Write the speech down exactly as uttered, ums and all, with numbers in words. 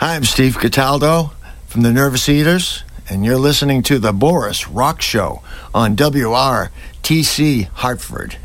Hi, I'm Steve Cataldo from the Nervous Eaters, and you're listening to the Boris Rock Show on W R T C Hartford.